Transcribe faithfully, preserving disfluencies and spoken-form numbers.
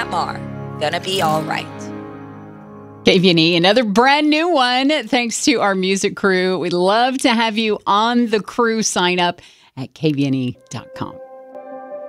Matt Maher. Gonna be all right. K V N E, another brand new one. Thanks to our music crew. We'd love to have you on the crew. Sign up at K V N E dot com.